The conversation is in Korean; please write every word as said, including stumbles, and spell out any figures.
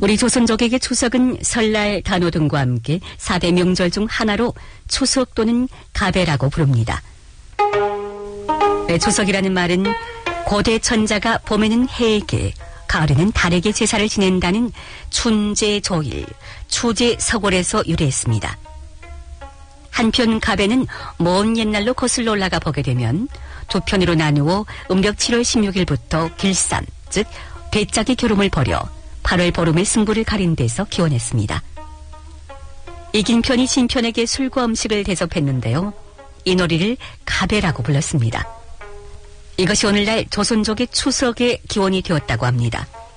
우리 조선족에게 추석은 설날, 단오 등과 함께 사대 명절 중 하나로 추석 또는 가배라고 부릅니다. 추석이라는 말은 고대 천자가 봄에는 해에게, 가을에는 달에게 제사를 지낸다는 춘제조일, 추제석월에서 유래했습니다. 한편 가배는 먼 옛날로 거슬러 올라가 보게 되면 두 편으로 나누어 음력 칠월 십육일부터 길산, 즉 배짝이 겨름을 벌여 팔월 보름의 승부를 가린 데서 기원했습니다. 이긴 편이 진 편에게 술과 음식을 대접했는데요. 이 놀이를 가배라고 불렀습니다. 이것이 오늘날 조선족의 추석의 기원이 되었다고 합니다.